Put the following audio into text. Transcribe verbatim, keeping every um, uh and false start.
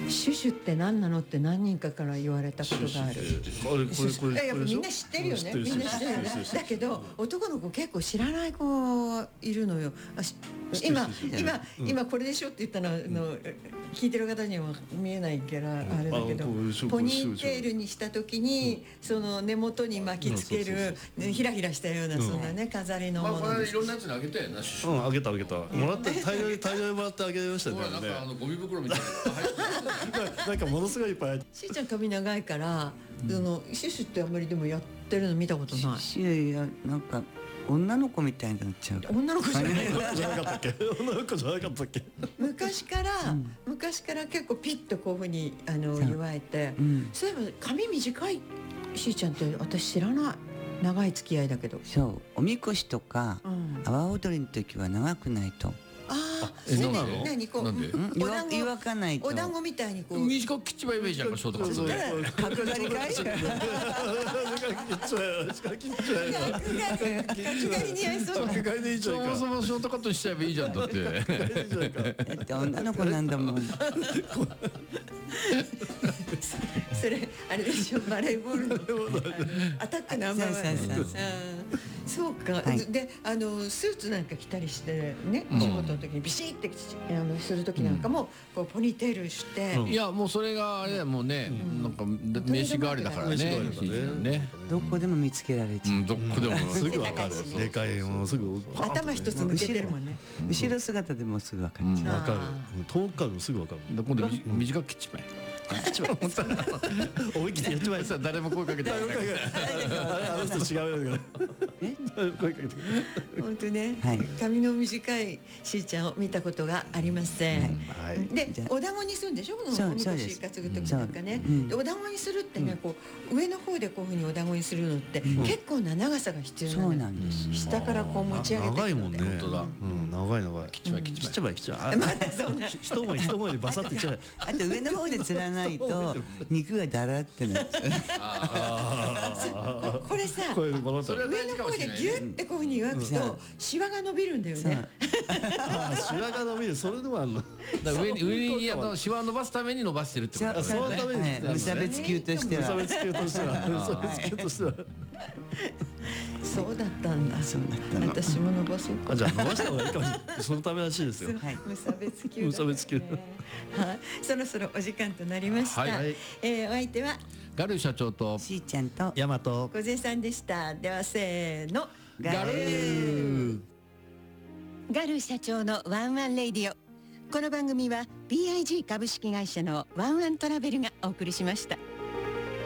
シュシュって何なのって何人かから言われたことがある。 あれこれこれいやいやみんな知ってるよね。みんな知ってるよね。だけど男の子結構知らない子いるのよ。今今今これでしょって言ったのの聞いてる方には見えないからあれだけど、ポニーテールにした時にその根元に巻きつけるひらひらしたようなそんなね飾りのもの。 まあいろんなやつにあげたよな。 うんあげたあげた。もらって大量に大量にもらってあげましたね。 ほらなんかあのゴミ袋みたいな。 なんかものすごいいっぱい。 しーちゃん髪長いから、そのシュシュってあんまりでもやってるの見たことない。 いやいやなんか女の子みたいになっちゃう。 女の子じゃないじゃなかったっけ？女の子じゃなかったっけ？ 昔から、うん、昔から結構ピッとこういうふうにあの言われて、うん、そういえば髪短いしーちゃんって私知らない。長い付き合いだけど。 そうおみこしとか、うん、阿波踊りの時は長くないと。 ああ、そうなの？何こうお団子湯かないと。 お団子みたいにこう短く切っちまえばいいじゃんかショートカットで。 角刈りかい？ 短く切っちゃえば短く切っちゃえば。 角刈り似合いそう。 角刈りでいいじゃんか。 そもそもショートカットしちゃえばいいじゃんだって。 だって女の子なんだもん。 それあれでしょバレーボールのアタックナンバーワン。そうか、はい、であのスーツなんか着たりしてね、うん、仕事の時にビシッてあのする時なんかも、うん、こうポニーテールして、 うん、いやもうそれがあれだもうね、うん、なんか名刺代わりだからね、 ねどこでも見つけられちゃう、 うん、どこでもすぐわかる。でかいもうすぐ頭一つ抜けてるもんね。 後ろ姿でもすぐわかる。 わかる。遠くからもすぐわかる。 今度短く切っちまえ。 思い切ってやっちまえ。 さ誰も声かけてない。 あの人違うよ。声かけて。 本当ね。髪の短いしーちゃんを見たことがありません。でお団子にするんでしょ。このおみこし担ぐ時なんかね。お団子にするってねこう上の方でこういうふうにお団子にするのって結構な長さが必要なの。そうなんです。下からこう持ち上げて。 長いもんね。 本当だ。 うん長い長い。 切っちまえ切っちまえ切っちまえ。またそんな。一思い一思いでバサッていっちゃう。 あと上の方で釣らないと肉がだらってなっちゃう。これさ上の方でギュッてこういうふうに描くとシワが伸びるんだよね。 シワが伸びる。それでもあるの。 上に上にあのシワを伸ばすために伸ばしてるってことだね。 そのために無差別級としては。 無差別級としては。無差別級としては。 そうだったんだ。 そうだったの。 私も伸ばそうか。 じゃあ伸ばした方がいいかもしれない。そのためらしいですよ。 無差別級。 無差別級。 はい。そろそろお時間となりました。えお相手はガル社長としーちゃんとヤマト小瀬さんでした。ではせーの。 ガル。 ガル社長のワンワンレイディオ。この番組は ビーアイジー 株式会社のワンワントラベルがお送りしました。